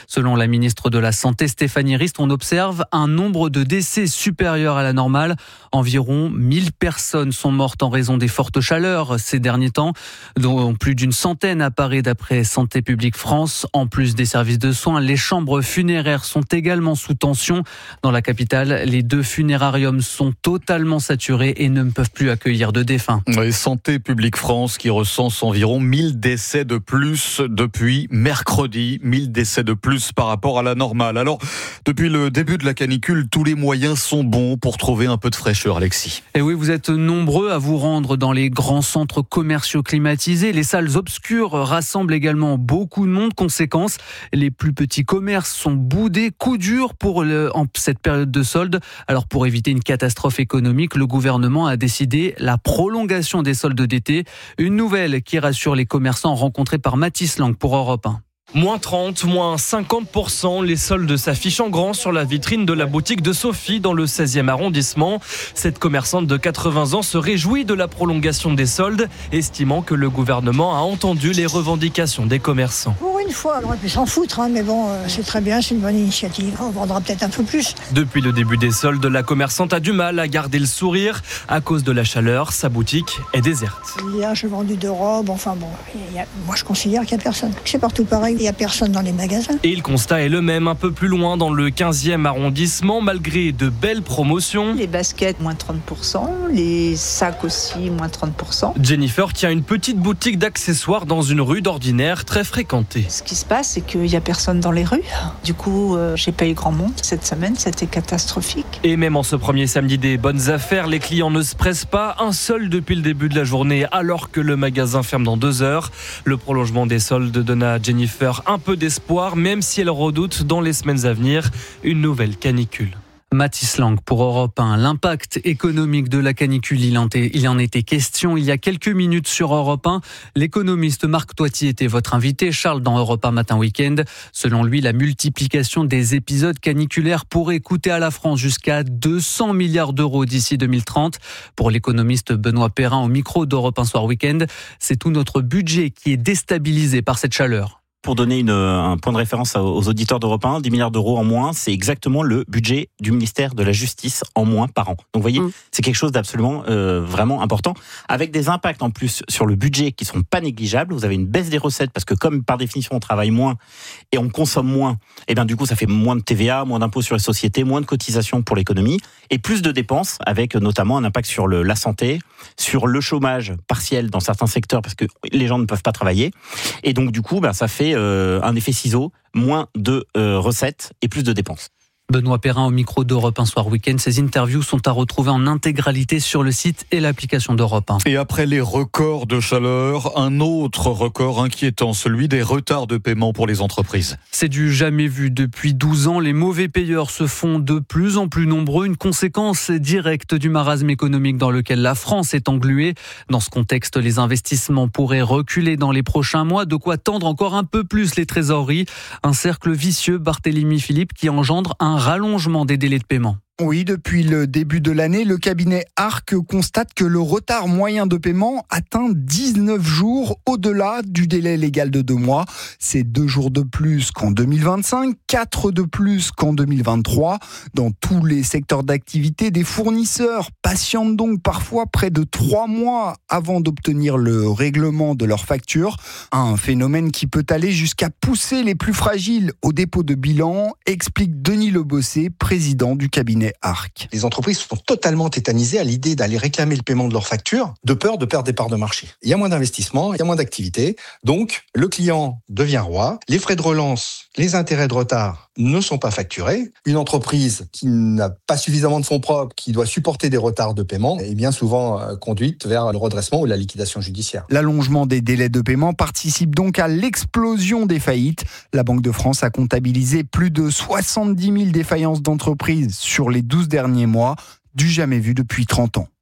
Selon la ministre de la Santé, Stéphanie Rist, on observe un nombre de décès supérieur à la normale. Environ 1000 personnes sont mortes en raison des fortes chaleurs ces derniers temps, dont plus d'une centaine à Paris d'après Santé publique France. En plus des services de soins, les chambres funéraires sont également sous tension. Dans la capitale, les 2 funérariums sont totalement saturés et ne peuvent plus accueillir de défunts. Et Santé publique France qui recense environ 1000 décès de plus depuis mercredi. 1000 décès de plus par rapport à la normale. Alors, depuis le début de la canicule, tous les moyens sont bons pour trouver un peu de fraîcheur, Alexis. Et oui, vous êtes nombreux à vous rendre dans les grands centres commerciaux climatisés. Les salles obscures rassemblent également beaucoup de monde. Conséquence, les plus petits commerces sont boudés, coup dur en cette période de soldes. Alors pour éviter une catastrophe économique, le gouvernement a décidé la prolongation des soldes d'été. Une nouvelle qui rassure les commerçants rencontrés par Mathis Lang pour Europe 1. Moins 30, moins 50%, les soldes s'affichent en grand sur la vitrine de la boutique de Sophie dans le 16e arrondissement. Cette commerçante de 80 ans se réjouit de la prolongation des soldes, estimant que le gouvernement a entendu les revendications des commerçants. Pour une fois, on aurait pu s'en foutre, mais bon, c'est très bien, c'est une bonne initiative. On vendra peut-être un peu plus. Depuis le début des soldes, la commerçante a du mal à garder le sourire. À cause de la chaleur, sa boutique est déserte. Hier, j'ai vendu 2 robes, enfin bon, moi je considère qu'il n'y a personne. C'est partout pareil. Il n'y a personne dans les magasins. Et le constat est le même un peu plus loin dans le 15e arrondissement, malgré de belles promotions. Les baskets, moins 30%, les sacs aussi, moins 30%. Jennifer tient une petite boutique d'accessoires dans une rue d'ordinaire très fréquentée. Ce qui se passe, c'est qu'il n'y a personne dans les rues. Du coup, j'ai pas eu grand monde. Cette semaine, c'était catastrophique. Et même en ce premier samedi des bonnes affaires, les clients ne se pressent pas. Un seul depuis le début de la journée, alors que le magasin ferme dans 2 heures. Le prolongement des soldes donne à Jennifer un peu d'espoir, même si elle redoute dans les semaines à venir une nouvelle canicule. Mathis Lang pour Europe 1. L'impact économique de la canicule, il en était question il y a quelques minutes sur Europe 1. L'économiste Marc Toiti était votre invité, Charles, dans Europe 1 Matin Week-end. Selon lui, la multiplication des épisodes caniculaires pourrait coûter à la France jusqu'à 200 milliards d'euros d'ici 2030. Pour l'économiste Benoît Perrin au micro d'Europe 1 Soir Week-end, c'est tout notre budget qui est déstabilisé par cette chaleur. Pour donner un point de référence aux auditeurs d'Europe 1, 10 milliards d'euros en moins, c'est exactement le budget du ministère de la Justice en moins par an. Donc vous voyez, c'est quelque chose d'absolument vraiment important, avec des impacts en plus sur le budget qui sont pas négligeables. Vous avez une baisse des recettes, parce que comme par définition on travaille moins et on consomme moins, et bien du coup ça fait moins de TVA, moins d'impôts sur les sociétés, moins de cotisations pour l'économie, et plus de dépenses, avec notamment un impact sur la santé, sur le chômage partiel dans certains secteurs, parce que les gens ne peuvent pas travailler. Et donc du coup, ça fait un effet ciseau, moins de recettes et plus de dépenses. Benoît Perrin au micro d'Europe 1 Soir Week-end. Ces interviews sont à retrouver en intégralité sur le site et l'application d'Europe 1. Et après les records de chaleur, un autre record inquiétant, celui des retards de paiement pour les entreprises. C'est du jamais vu depuis 12 ans. Les mauvais payeurs se font de plus en plus nombreux. Une conséquence directe du marasme économique dans lequel la France est engluée. Dans ce contexte, les investissements pourraient reculer dans les prochains mois. De quoi tendre encore un peu plus les trésoreries. Un cercle vicieux, Barthélémy Philippe, qui engendre un rallongement des délais de paiement. Oui, depuis le début de l'année, le cabinet ARC constate que le retard moyen de paiement atteint 19 jours au-delà du délai légal de 2 mois. C'est 2 jours de plus qu'en 2025, 4 de plus qu'en 2023. Dans tous les secteurs d'activité, des fournisseurs patientent donc parfois près de 3 mois avant d'obtenir le règlement de leurs factures. Un phénomène qui peut aller jusqu'à pousser les plus fragiles au dépôt de bilan, explique Denis Lebossé, président du cabinet ARC. Les entreprises sont totalement tétanisées à l'idée d'aller réclamer le paiement de leurs factures, de peur de perdre des parts de marché. Il y a moins d'investissement, il y a moins d'activité, donc le client devient roi, les frais de relance, les intérêts de retard ne sont pas facturés. Une entreprise qui n'a pas suffisamment de fonds propres, qui doit supporter des retards de paiement, est bien souvent conduite vers le redressement ou la liquidation judiciaire. L'allongement des délais de paiement participe donc à l'explosion des faillites. La Banque de France a comptabilisé plus de 70 000 défaillances d'entreprises sur les 12 derniers mois, du jamais vu depuis 30 ans.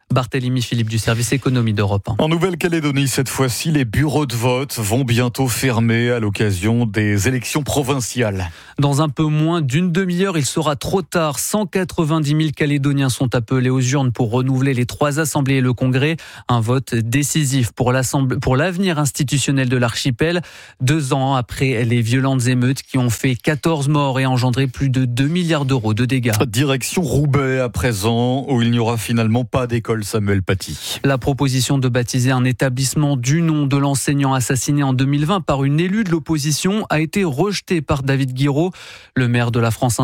Barthélémy Philippe du service économie d'Europe 1. En Nouvelle-Calédonie, cette fois-ci, les bureaux de vote vont bientôt fermer à l'occasion des élections provinciales. Dans un peu moins d'une demi-heure, il sera trop tard. 190 000 Calédoniens sont appelés aux urnes pour renouveler les 3 assemblées et le Congrès. Un vote décisif pour l'avenir institutionnel de l'archipel. 2 ans après les violentes émeutes qui ont fait 14 morts et engendré plus de 2 milliards d'euros de dégâts. Direction Roubaix à présent, où il n'y aura finalement pas d'école Samuel Paty. La proposition de baptiser un établissement du nom de l'enseignant assassiné en 2020 par une élue de l'opposition a été rejetée par David Guiraud. Le maire France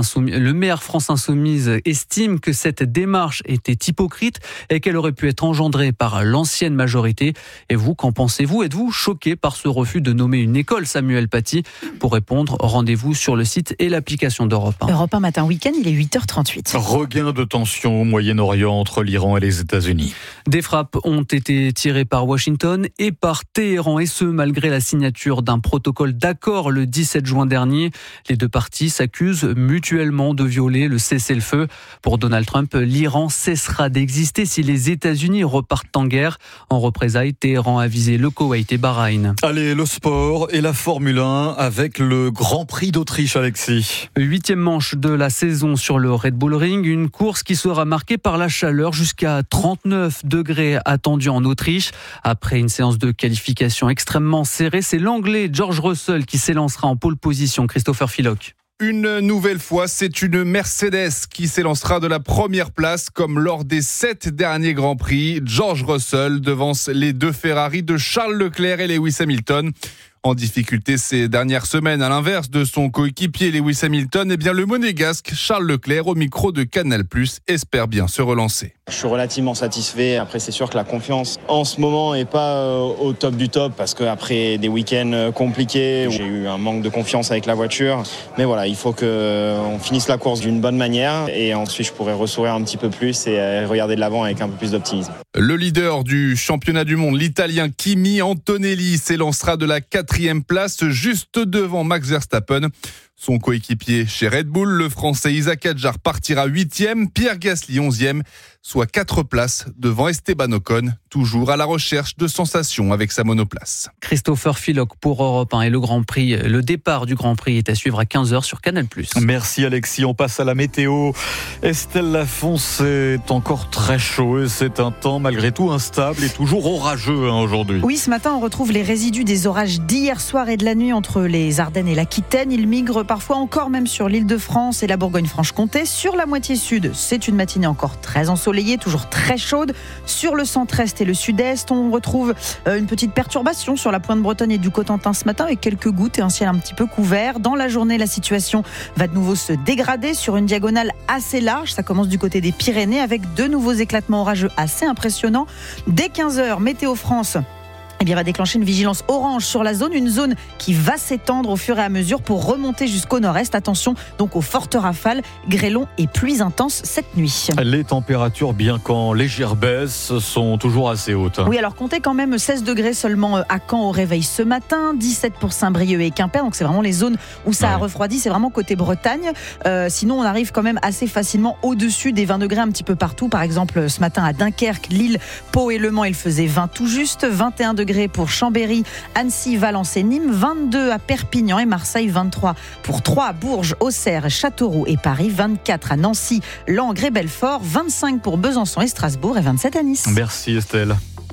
Insoumise estime que cette démarche était hypocrite et qu'elle aurait pu être engendrée par l'ancienne majorité. Et vous, qu'en pensez-vous ? Êtes-vous choqué par ce refus de nommer une école Samuel Paty ? Pour répondre, rendez-vous sur le site et l'application d'Europe 1. Europe 1 matin week-end, il est 8h38. Regain de tension au Moyen-Orient entre l'Iran et les États-Unis. Des frappes ont été tirées par Washington et par Téhéran, et ce malgré la signature d'un protocole d'accord le 17 juin dernier. Les deux parties s'accusent mutuellement de violer le cessez-le-feu. Pour Donald Trump, l'Iran cessera d'exister si les États-Unis repartent en guerre. En représailles, Téhéran a visé le Koweït et Bahreïn. Allez, le sport et la Formule 1 avec le Grand Prix d'Autriche, Alexis. 8e manche de la saison sur le Red Bull Ring, une course qui sera marquée par la chaleur jusqu'à 39 degrés attendus en Autriche. Après une séance de qualification extrêmement serrée, c'est l'Anglais George Russell qui s'élancera en pole position. Christopher Philock. Une nouvelle fois, c'est une Mercedes qui s'élancera de la première place comme lors des 7 derniers Grands Prix. George Russell devance les 2 Ferrari de Charles Leclerc et Lewis Hamilton. En difficulté ces dernières semaines, à l'inverse de son coéquipier Lewis Hamilton, le monégasque Charles Leclerc, au micro de Canal+, espère bien se relancer. Je suis relativement satisfait. Après, c'est sûr que la confiance en ce moment n'est pas au top du top parce qu'après des week-ends compliqués, j'ai eu un manque de confiance avec la voiture. Mais voilà, il faut qu'on finisse la course d'une bonne manière et ensuite je pourrai ressourire un petit peu plus et regarder de l'avant avec un peu plus d'optimisme. Le leader du championnat du monde, l'Italien Kimi Antonelli, s'élancera de la 4e place juste devant Max Verstappen. Son coéquipier chez Red Bull, le Français Isaac Hadjar, partira 8e, Pierre Gasly 11e, soit 4 places devant Esteban Ocon, toujours à la recherche de sensations avec sa monoplace. Christopher Philock pour Europe 1 et le départ du Grand Prix est à suivre à 15h sur Canal+. Merci Alexis, on passe à la météo. Estelle Lafont, c'est encore très chaud et c'est un temps malgré tout instable et toujours orageux aujourd'hui. Oui, ce matin on retrouve les résidus des orages d'hier soir et de la nuit entre les Ardennes et l'Aquitaine. Ils migrent parfois encore même sur l'Île-de-France et la Bourgogne-Franche-Comté. Sur la moitié sud, c'est une matinée encore très ensoleillée, toujours très chaude. Sur le centre-est et le sud-est, on retrouve une petite perturbation sur la pointe Bretonne et du Cotentin ce matin avec quelques gouttes et un ciel un petit peu couvert. Dans la journée, la situation va de nouveau se dégrader sur une diagonale assez large. Ça commence du côté des Pyrénées avec de nouveaux éclatements orageux assez impressionnants. Dès 15h, Météo France va déclencher une vigilance orange sur la zone, une zone qui va s'étendre au fur et à mesure pour remonter jusqu'au nord-est. Attention donc aux fortes rafales, grêlons et pluies intenses cette nuit. Les températures, bien qu'en légère baisse, sont toujours assez hautes. Oui, alors comptez quand même 16 degrés seulement à Caen au réveil ce matin, 17 pour Saint-Brieuc et Quimper, donc c'est vraiment les zones où ça a refroidi, c'est vraiment côté Bretagne. Sinon on arrive quand même assez facilement au-dessus des 20 degrés un petit peu partout. Par exemple ce matin à Dunkerque, Lille, Pau et Le Mans, il faisait 20 tout juste, 21 degrés pour Chambéry, Annecy, Valence et Nîmes, 22 à Perpignan et Marseille, 23 pour Troyes, Bourges, Auxerre, Châteauroux et Paris, 24 à Nancy, Langres et Belfort, 25 pour Besançon et Strasbourg et 27 à Nice. Merci Estelle.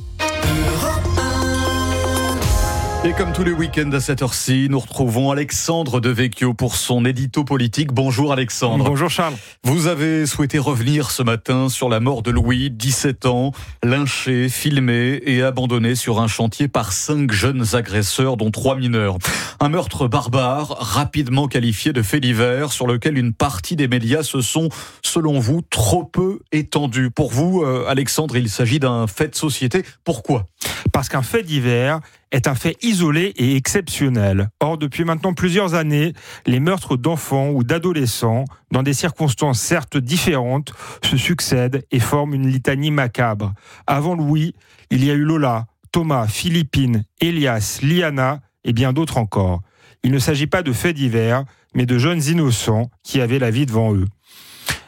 Et comme tous les week-ends à cette heure-ci, nous retrouvons Alexandre Devecchio pour son édito politique. Bonjour Alexandre. Bonjour Charles. Vous avez souhaité revenir ce matin sur la mort de Louis, 17 ans, lynché, filmé et abandonné sur un chantier par 5 jeunes agresseurs, dont 3 mineurs. Un meurtre barbare, rapidement qualifié de fait divers, sur lequel une partie des médias se sont, selon vous, trop peu étendus. Pour vous, Alexandre, il s'agit d'un fait de société. Pourquoi ? Parce qu'un fait divers est un fait isolé et exceptionnel. Or, depuis maintenant plusieurs années, les meurtres d'enfants ou d'adolescents, dans des circonstances certes différentes, se succèdent et forment une litanie macabre. Avant Louis, il y a eu Lola, Thomas, Philippine, Elias, Liana et bien d'autres encore. Il ne s'agit pas de faits divers, mais de jeunes innocents qui avaient la vie devant eux.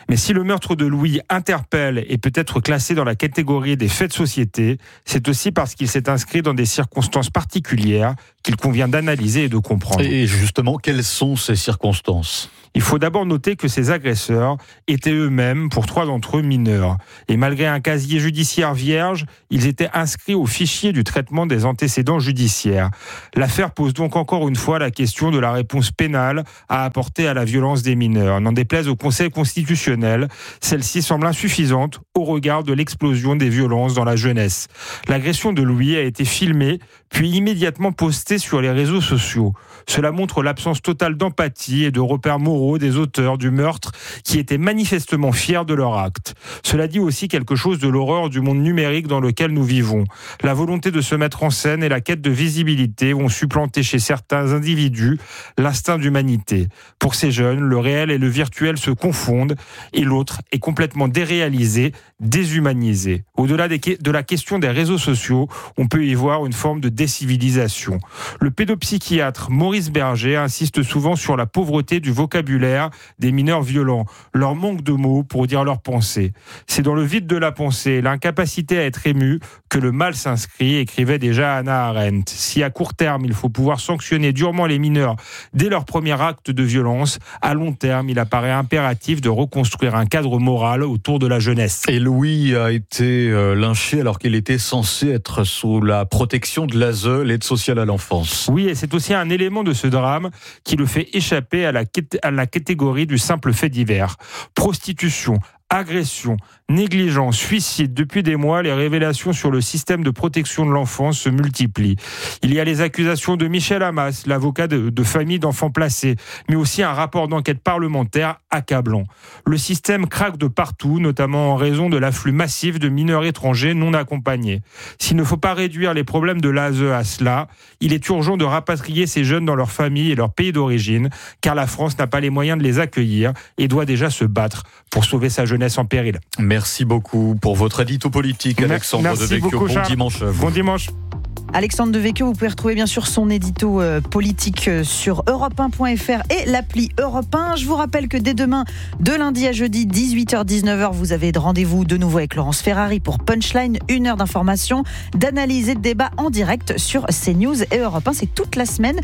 Mais si le meurtre de Louis interpelle et peut être classé dans la catégorie des faits de société, c'est aussi parce qu'il s'est inscrit dans des circonstances particulières qu'il convient d'analyser et de comprendre. Et justement, quelles sont ces circonstances ? Il faut d'abord noter que ces agresseurs étaient eux-mêmes, pour 3 d'entre eux, mineurs. Et malgré un casier judiciaire vierge, ils étaient inscrits au fichier du traitement des antécédents judiciaires. L'affaire pose donc encore une fois la question de la réponse pénale à apporter à la violence des mineurs. N'en déplaise au Conseil constitutionnel, celle-ci semble insuffisante au regard de l'explosion des violences dans la jeunesse. L'agression de Louis a été filmée, puis immédiatement postée sur les réseaux sociaux. Cela montre l'absence totale d'empathie et de repères moraux des auteurs du meurtre qui étaient manifestement fiers de leur acte. Cela dit aussi quelque chose de l'horreur du monde numérique dans lequel nous vivons. La volonté de se mettre en scène et la quête de visibilité ont supplanté chez certains individus l'instinct d'humanité. Pour ces jeunes, le réel et le virtuel se confondent et l'autre est complètement déréalisé, déshumanisé. Au-delà de la question des réseaux sociaux, on peut y voir une forme de décivilisation. Le pédopsychiatre Maurice Berger insiste souvent sur la pauvreté du vocabulaire des mineurs violents, leur manque de mots pour dire leurs pensées. C'est dans le vide de la pensée, l'incapacité à être ému, que le mal s'inscrit, écrivait déjà Hannah Arendt. Si à court terme, il faut pouvoir sanctionner durement les mineurs dès leur premier acte de violence, à long terme, il apparaît impératif de reconstruire un cadre moral autour de la jeunesse. Et Louis a été lynché alors qu'il était censé être sous la protection de l'ASE, l'aide sociale à l'enfance. Oui, et c'est aussi un élément de ce drame qui le fait échapper à la catégorie du simple fait divers. Prostitution, agression, négligence, suicide. Depuis des mois, les révélations sur le système de protection de l'enfance se multiplient. Il y a les accusations de Michel Hamas, l'avocat de famille d'enfants placés, mais aussi un rapport d'enquête parlementaire accablant. Le système craque de partout, notamment en raison de l'afflux massif de mineurs étrangers non accompagnés. S'il ne faut pas réduire les problèmes de l'ASE à cela, il est urgent de rapatrier ces jeunes dans leur famille et leur pays d'origine, car la France n'a pas les moyens de les accueillir et doit déjà se battre pour sauver sa jeunesse en péril. Merci beaucoup pour votre édito politique, Alexandre Devecchio. Beaucoup, bon dimanche à vous. Bon dimanche. Alexandre Devecchio, vous pouvez retrouver bien sûr son édito politique sur europe1.fr et l'appli Europe 1. Je vous rappelle que dès demain, de lundi à jeudi, 18h-19h, vous avez rendez-vous de nouveau avec Laurence Ferrari pour Punchline, 1 heure d'information, d'analyse et de débat en direct sur CNews et Europe 1. C'est toute la semaine,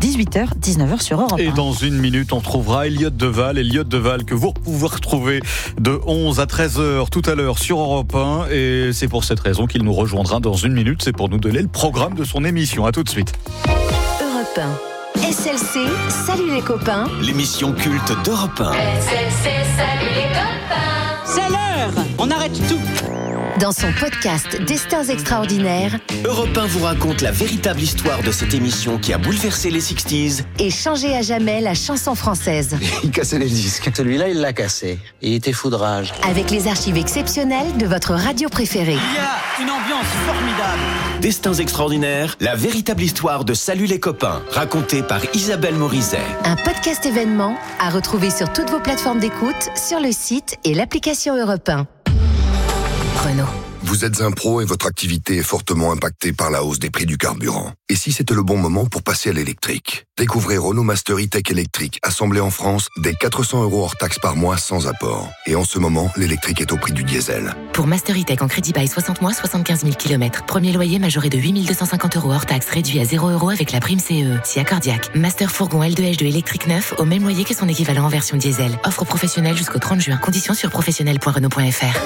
18h-19h sur Europe 1. Et dans une minute, on trouvera Elliot Deval que vous pouvez retrouver de 11 à 13h tout à l'heure sur Europe 1. Et c'est pour cette raison qu'il nous rejoindra dans une minute. C'est pour nous donner le programme de son émission. À tout de suite. Europe 1. SLC, salut les copains. L'émission culte d'Europe 1. SLC, salut les copains. C'est l'heure, on arrête tout. Dans son podcast Destins extraordinaires, Europe 1 vous raconte la véritable histoire de cette émission qui a bouleversé les 60s et changé à jamais la chanson française. Il cassait les disques. Celui-là, il l'a cassé. Il était foudrage. Avec les archives exceptionnelles de votre radio préférée. Il y a une ambiance formidable. Destins extraordinaires, la véritable histoire de Salut les copains, racontée par Isabelle Morizet. Un podcast événement à retrouver sur toutes vos plateformes d'écoute, sur le site et l'application Europe 1. Renault. Vous êtes un pro et votre activité est fortement impactée par la hausse des prix du carburant. Et si c'était le bon moment pour passer à l'électrique ? Découvrez Renault Master E-Tech électrique, assemblé en France, dès 400 € hors taxe par mois sans apport. Et en ce moment, l'électrique est au prix du diesel. Pour Master E-Tech en crédit bail 60 mois, 75 000 km. Premier loyer majoré de 8 250 € hors taxe, réduit à 0 € avec la prime CE. Si accordiaque. Master Fourgon L2H2 électrique neuf, au même loyer que son équivalent en version diesel. Offre professionnelle jusqu'au 30 juin. Conditions sur professionnel.renault.fr.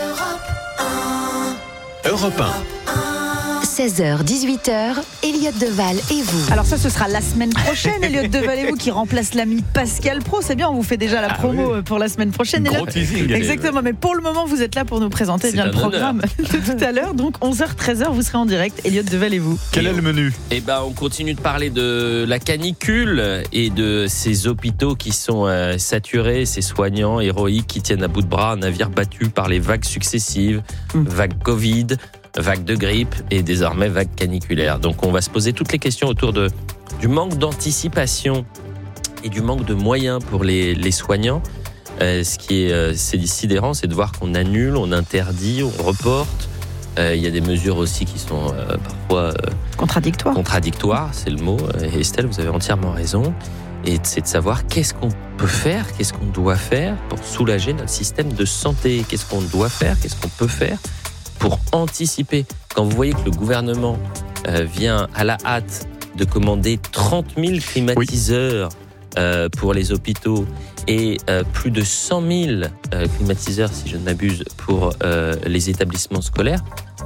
Europe 1. 16h, 18h, Elliot Deval et vous. Alors ça, ce sera la semaine prochaine, Elliot Deval et vous, qui remplace l'ami Pascal Praud. C'est bien, on vous fait déjà la promo pour la semaine prochaine. Gros teasing. Exactement, mais pour le moment, vous êtes là pour nous présenter bien le programme de tout à l'heure. Donc 11h, 13h, vous serez en direct, Elliot Deval et vous. Quel est le menu ? Eh ben, on continue de parler de la canicule et de ces hôpitaux qui sont saturés, ces soignants héroïques qui tiennent à bout de bras un navire battu par les vagues successives, vague Covid, vague de grippe et désormais vague caniculaire. Donc on va se poser toutes les questions autour du manque d'anticipation et du manque de moyens pour les soignants. Ce qui est sidérant, c'est de voir qu'on annule, on interdit, on reporte. Il y a des mesures aussi qui sont parfois contradictoires, c'est le mot. Et Estelle, vous avez entièrement raison. Et c'est de savoir qu'est-ce qu'on peut faire, qu'est-ce qu'on doit faire pour soulager notre système de santé. Qu'est-ce qu'on doit faire, qu'est-ce qu'on peut faire pour anticiper. Quand vous voyez que le gouvernement vient à la hâte de commander 30 000 climatiseurs pour les hôpitaux et plus de 100 000 climatiseurs, si je ne m'abuse, pour les établissements scolaires,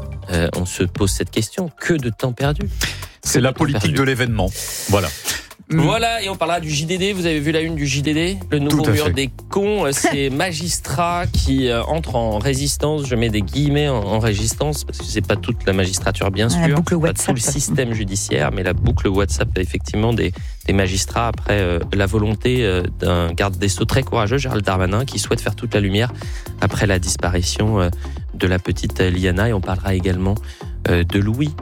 on se pose cette question. Que de temps perdu ? C'est la politique de l'événement. Voilà. Voilà, et on parlera du JDD. Vous avez vu la une du JDD, le nouveau mur des cons. Ces magistrats qui entrent en résistance. Je mets des guillemets en résistance parce que c'est pas toute la magistrature, bien sûr. La boucle pas WhatsApp. tout le système judiciaire, mais la boucle WhatsApp, effectivement, des magistrats après la volonté d'un garde des Sceaux très courageux, Gérald Darmanin, qui souhaite faire toute la lumière après la disparition de la petite Liana. Et on parlera également de Louis,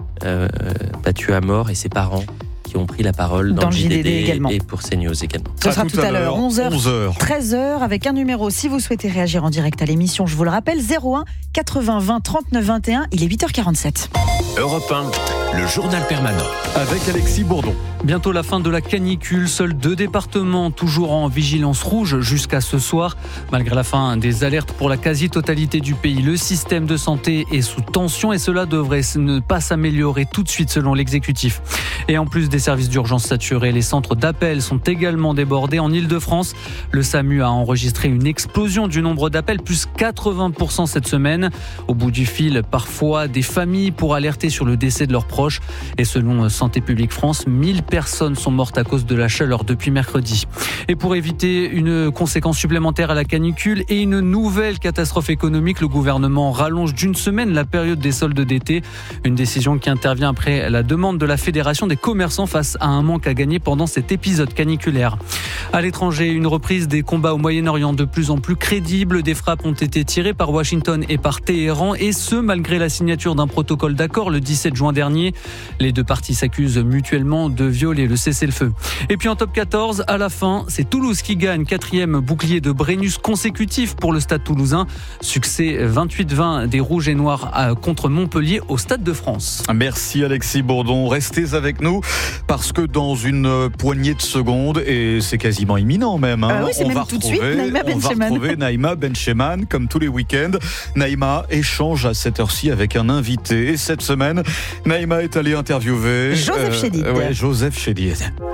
battu à mort, et ses parents qui ont pris la parole dans le JDD également. Et pour CNews également. Ce sera tout à l'heure, 11h, 13h, avec un numéro. Si vous souhaitez réagir en direct à l'émission, je vous le rappelle, 01 80 20 39 21. Il est 8h47. Europe 1, le journal permanent. Avec Alexis Bourdon. Bientôt la fin de la canicule. Seuls 2 départements toujours en vigilance rouge jusqu'à ce soir. Malgré la fin des alertes pour la quasi-totalité du pays, le système de santé est sous tension et cela devrait ne pas s'améliorer tout de suite selon l'exécutif. Et en plus des services d'urgence saturés, les centres d'appel sont également débordés. En Ile-de-France, le SAMU a enregistré une explosion du nombre d'appels, plus 80% cette semaine. Au bout du fil, parfois des familles pour alerter sur le décès de leurs proches. Et selon Santé publique France, 1000 personnes sont mortes à cause de la chaleur depuis mercredi. Et pour éviter une conséquence supplémentaire à la canicule et une nouvelle catastrophe économique, le gouvernement rallonge d'une semaine la période des soldes d'été. Une décision qui intervient après la demande de la Fédération des commerçants face à un manque à gagner pendant cet épisode caniculaire. À l'étranger, une reprise des combats au Moyen-Orient de plus en plus crédible. Des frappes ont été tirées par Washington et par Téhéran, et ce malgré la signature d'un protocole d'accord le 17 juin dernier. Les deux parties s'accusent mutuellement de violer le cessez-le-feu. Et puis en top 14, à la fin, c'est Toulouse qui gagne, 4e bouclier de Brennus consécutif pour le Stade toulousain. Succès 28-20 des Rouges et Noirs contre Montpellier au Stade de France. Merci Alexis Bourdon. Restez avec nous parce que dans une poignée de secondes, et c'est quasiment imminent même, oui, c'est on même va tout de suite, Naïma retrouver Naïma Bencheman comme tous les week-ends. Naïma échange à cette heure-ci avec un invité. Et cette semaine, Naïma est allée interviewer Joseph Chédid. Joseph Chédid.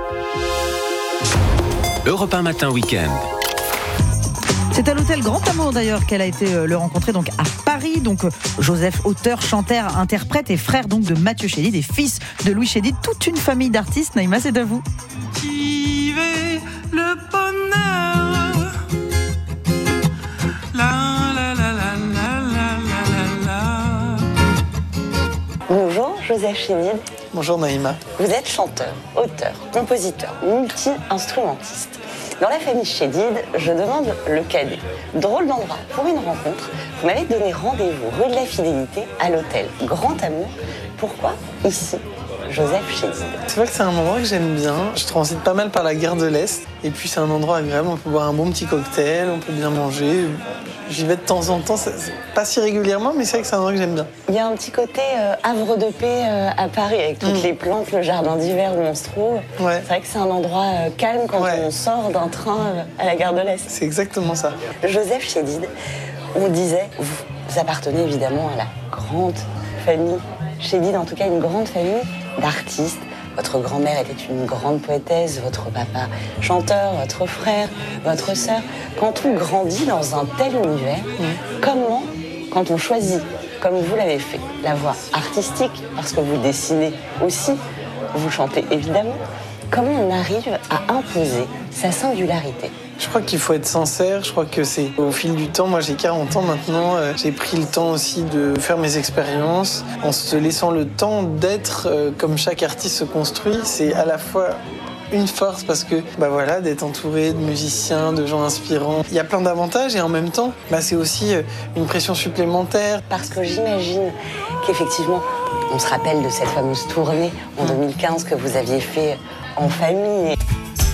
Europe 1 matin week-end. C'est à l'hôtel Grand Amour d'ailleurs qu'elle a été le rencontrer, donc à Paris. Donc Joseph, auteur, chanteur, interprète et frère donc de Mathieu Chédid et fils de Louis Chédid, toute une famille d'artistes. Naïma, c'est à vous. Qui veut le bonheur? La la la la la la la la. Bonjour Joseph Chédid. Bonjour Naïma. Vous êtes chanteur, auteur, compositeur, multi-instrumentiste. Dans la famille Chédid, je demande le cadet. Drôle d'endroit pour une rencontre. Vous m'avez donné rendez-vous rue de la Fidélité à l'hôtel Grand Amour. Pourquoi ici Joseph Chédid? C'est vrai que c'est un endroit que j'aime bien. Je transite pas mal par la gare de l'Est. Et puis c'est un endroit agréable. On peut boire un bon petit cocktail, on peut bien manger. J'y vais de temps en temps, pas si régulièrement, mais c'est vrai que c'est un endroit que j'aime bien. Il y a un petit côté havre de paix à Paris, avec toutes les plantes, le jardin d'hiver où on se trouve. Ouais. C'est vrai que c'est un endroit calme quand on sort d'un train à la gare de l'Est. C'est exactement ça. Joseph Chédid, on disait, vous appartenez évidemment à la grande famille Chédid, en tout cas une grande famille d'artistes. Votre grand-mère était une grande poétesse, votre papa chanteur, votre frère, votre sœur. Quand on grandit dans un tel univers, comment, quand on choisit, comme vous l'avez fait, la voie artistique, parce que vous dessinez aussi, vous chantez évidemment, comment on arrive à imposer sa singularité? Je crois qu'il faut être sincère, je crois que c'est au fil du temps, moi j'ai 40 ans maintenant, j'ai pris le temps aussi de faire mes expériences, en se laissant le temps d'être comme chaque artiste se construit, c'est à la fois une force parce que d'être entouré de musiciens, de gens inspirants, il y a plein d'avantages et en même temps c'est aussi une pression supplémentaire. Parce que j'imagine qu'effectivement, on se rappelle de cette fameuse tournée en 2015 que vous aviez fait en famille.